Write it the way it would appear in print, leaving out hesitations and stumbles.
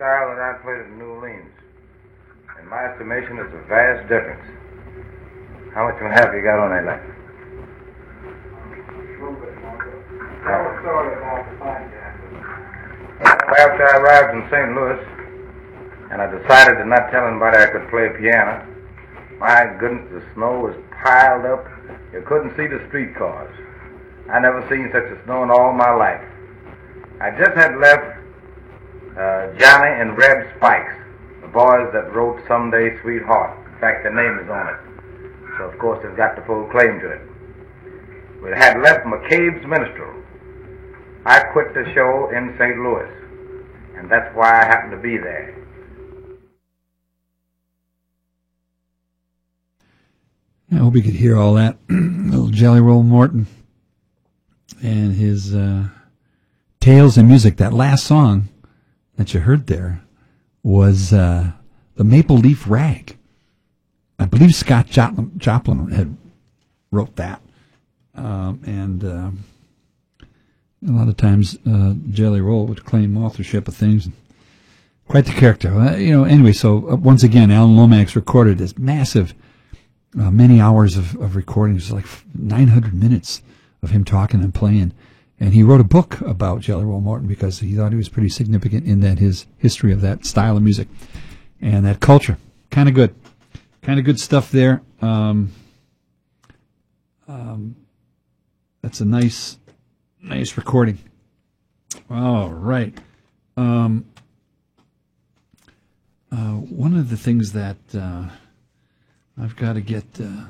style that I played at New Orleans. In my estimation, it's a vast difference. How much of a half you got on that night? After I arrived in St. Louis, and I decided to not tell anybody I could play piano, my goodness, the snow was piled up. You couldn't see the streetcars. I never seen such a snow in all my life. I just had left Johnny and Reb Spikes, the boys that wrote Someday Sweetheart. In fact, their name is on it. So, of course, they've got the full claim to it. We had left McCabe's Minstrel. I quit the show in St. Louis, and that's why I happened to be there. I hope you could hear all that. Little Jelly Roll Morton and his Tales and Music. That last song that you heard there was the Maple Leaf Rag. I believe Scott Joplin had wrote that. And a lot of times Jelly Roll would claim authorship of things. Quite the character. Anyway, so once again, Alan Lomax recorded this massive, many hours of recordings, like 900 minutes of him talking and playing. And he wrote a book about Jelly Roll Morton because he thought he was pretty significant in that his history of that style of music and that culture. Kind of good. Kind of good stuff there. That's a nice recording. All right. One of the things that I've got to get